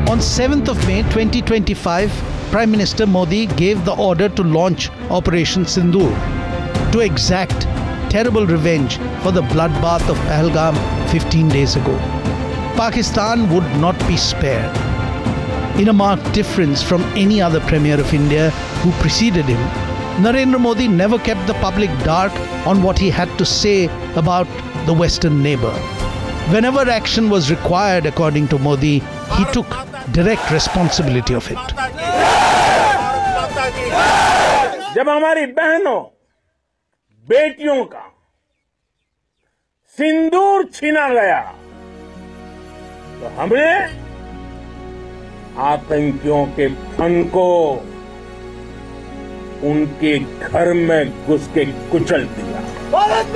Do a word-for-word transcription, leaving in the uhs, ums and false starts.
On seventh of May twenty twenty-five, Prime Minister Modi gave the order to launch Operation Sindoor to exact terrible revenge for the bloodbath of Pahalgam fifteen days ago. Pakistan would not be spared. In a marked difference from any other Premier of India who preceded him, Narendra Modi never kept the public dark on what he had to say about the Western neighbour. Whenever action was required, according to Modi, he took direct responsibility of it. जब हमारी बहनों, बेटियों का सिंदूर छीना गया, तो हमने आतंकियों के फन को उनके घर में घुस के कुचल दिया।